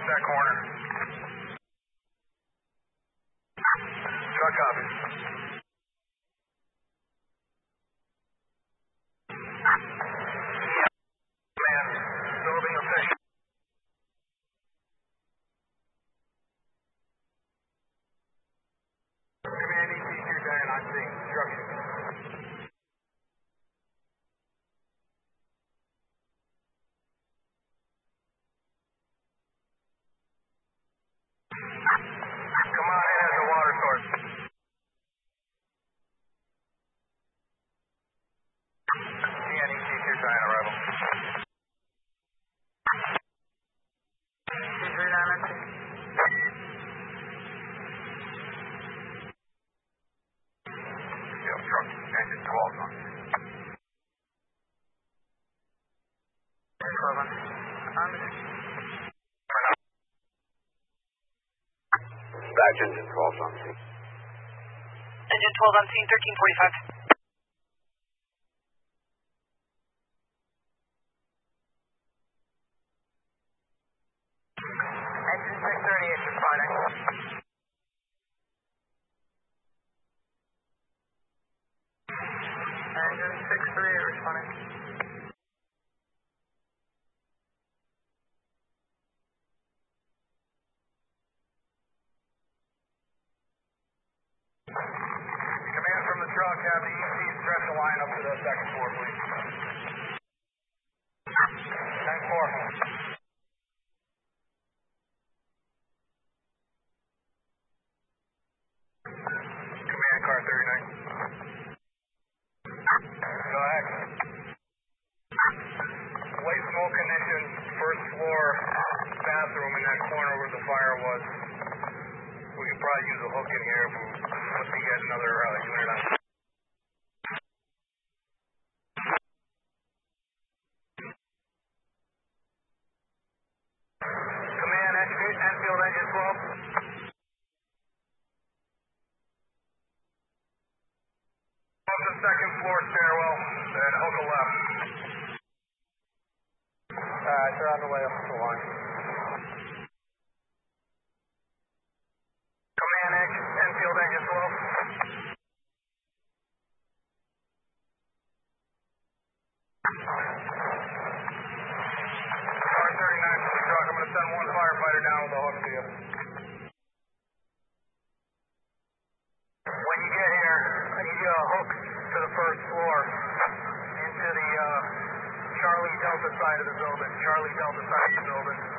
that corner. Truck up. Man, building official. Command EC-210, I'm seeing construction. Come on in at the water source. EC-210 arrival. Yeah, truck engine 12 on. Dispatch engine 12 on scene. Engine 12 on scene, 1345. Engine 638 responding. Engine 638 responding. Command from the truck, have the EC stretch the line up to the second floor, please. 10-4. Command car 39. Go ahead. Light smoke conditions, first floor bathroom in that corner where the fire was. We could probably use a hook in here if we want to get another unit on. Command, Enfield engine 12. Up the second floor stairwell, then hook a left. Alright, they're on the way up the line. Command, Enfield engine 12. Car 39 for the truck. I'm going to send one firefighter down with a hook to you. When you get here, I need you to hook to the first floor into the Charlie Delta side of the building. Charlie Delta side of the building.